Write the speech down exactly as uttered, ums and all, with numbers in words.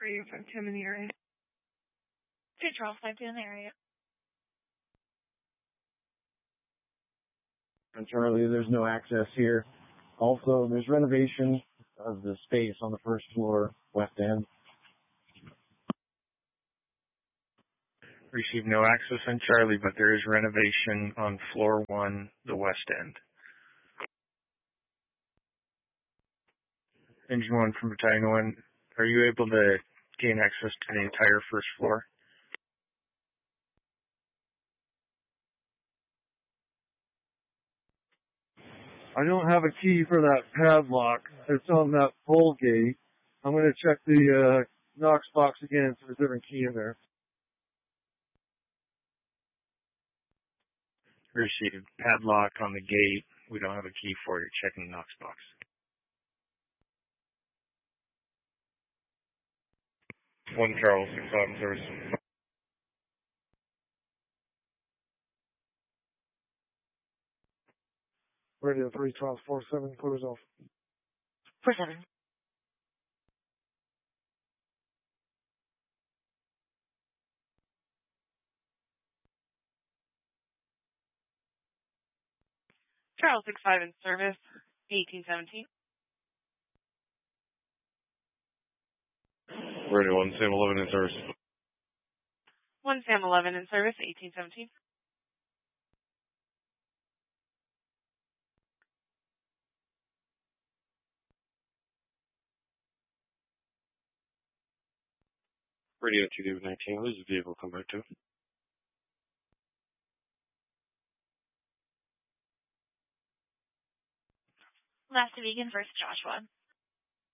Radio five two in the area. Two Charles five two in the area. And Charlie, there's no access here. Also, there's renovation of the space on the first floor, west end. Receive no access on Charlie, but there is renovation on floor one, the west end. Engine one from Battalion one, are you able to gain access to the entire first floor? I don't have a key for that padlock. It's on that pull gate. I'm going to check the uh, Knox box again so there's a different key in there. Received. Padlock on the gate. We don't have a key for it. Checking the Knox box. One Charles, six five service. Radio three, Charles four seven, clears off. four seven. Charles six five in service, eighteen seventeen. Radio one, Sam eleven in service. one Sam eleven in service, eighteen seventeen. Radio two, David nineteen, who's the vehicle come back to? Last Vegan versus Joshua.